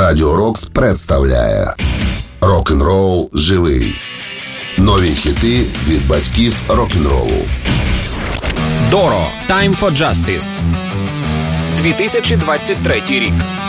Радіо Рокс представляє Рок-н-рол живий. Нові хіти від батьків рок-н-ролу. Доро. Time for Justice. 2023 рік.